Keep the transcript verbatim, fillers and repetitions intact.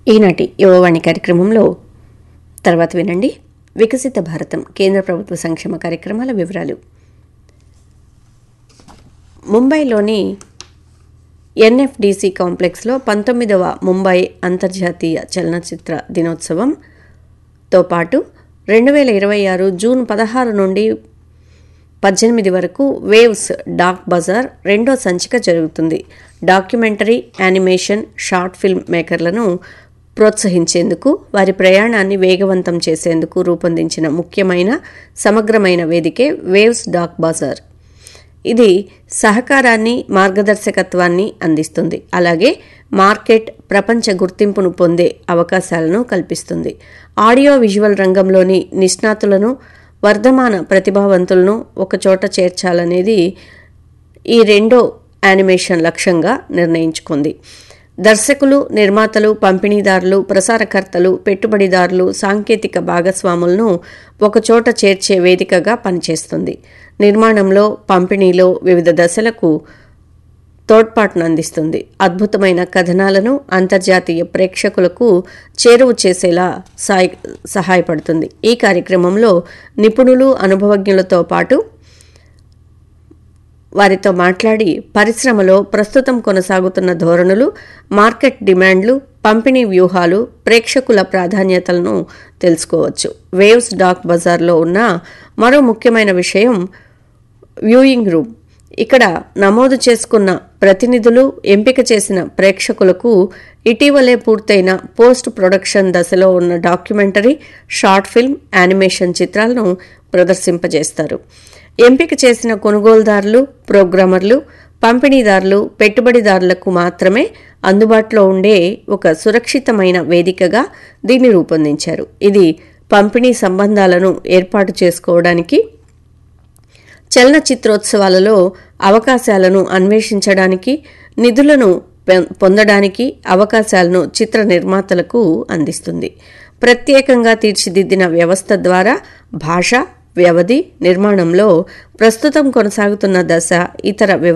ఈనాటి యువవాణి కార్యక్రమంలో తర్వాత వినండి వికసిత భారతం కేంద్ర ప్రభుత్వ సంక్షేమ కార్యక్రమాల వివరాలు. ముంబైలోని ఎన్ఎఫ్డిసి కాంప్లెక్స్లో పంతొమ్మిదవ ముంబై అంతర్జాతీయ చలనచిత్ర దినోత్సవంతో పాటు రెండు వేల ఇరవై ఆరు జూన్ పదహారు నుండి పద్దెనిమిది వరకు వేవ్స్ డాక్ బజార్ రెండో సంచిక జరుగుతుంది. డాక్యుమెంటరీ, యానిమేషన్, షార్ట్ ఫిల్మ్ మేకర్లను ప్రోత్సహించేందుకు, వారి ప్రయాణాన్ని వేగవంతం చేసేందుకు రూపొందించిన ముఖ్యమైన సమగ్రమైన వేదికే వేవ్స్ డాక్ బజార్. ఇది సహకారాన్ని, మార్గదర్శకత్వాన్ని అందిస్తుంది. అలాగే మార్కెట్, ప్రపంచ గుర్తింపును పొందే అవకాశాలను కల్పిస్తుంది. ఆడియో విజువల్ రంగంలోని నిష్ణాతులను, వర్ధమాన ప్రతిభావంతులను ఒకచోట చేర్చాలనేది ఈ రెండో యానిమేషన్ లక్ష్యంగా నిర్ణయించుకుంది. దర్శకులు, నిర్మాతలు, పంపిణీదారులు, ప్రసారకర్తలు, పెట్టుబడిదారులు, సాంకేతిక భాగస్వాములను ఒకచోట చేర్చే వేదికగా పనిచేస్తుంది. నిర్మాణంలో, పంపిణీలో వివిధ దశలకు తోడ్పాటును అందిస్తుంది. అద్భుతమైన కథనాలను అంతర్జాతీయ ప్రేక్షకులకు చేరువ చేసేలా సాయ సహాయపడుతుంది. ఈ కార్యక్రమంలో నిపుణులు, అనుభవజ్ఞులతో పాటు వారితో మాట్లాడి పరిశ్రమలో ప్రస్తుతం కొనసాగుతున్న ధోరణులు, మార్కెట్ డిమాండ్లు, పంపిణీ వ్యూహాలు, ప్రేక్షకుల ప్రాధాన్యతలను తెలుసుకోవచ్చు. వేవ్స్ డాక్ బజార్లో ఉన్న మరో ముఖ్యమైన విషయం వ్యూయింగ్ రూమ్. ఇక్కడ నమోదు చేసుకున్న ప్రతినిధులు ఎంపిక చేసిన ప్రేక్షకులకు ఇటీవలే పూర్తయిన పోస్ట్ ప్రొడక్షన్ దశలో ఉన్న డాక్యుమెంటరీ, షార్ట్ ఫిల్మ్, యానిమేషన్ చిత్రాలను ప్రదర్శింపజేస్తారు. ఎంపిక చేసిన కొనుగోలుదారులు, ప్రోగ్రామర్లు, పంపిణీదారులు, పెట్టుబడిదారులకు మాత్రమే అందుబాటులో ఉండే ఒక సురక్షితమైన వేదికగా దీన్ని రూపొందించారు. ఇది పంపిణీ సంబంధాలను ఏర్పాటు చేసుకోవడానికి, చలనచిత్రోత్సవాలలో అవకాశాలను అన్వేషించడానికి, నిధులను పొందడానికి అవకాశాలను చిత్ర నిర్మాతలకు అందిస్తుంది. ప్రత్యేకంగా తీర్చిదిద్దిన వ్యవస్థ ద్వారా భాష, వ్యవధి, నిర్మాణంలో ప్రస్తుతం కొనసాగుతున్న దశ, ఇతర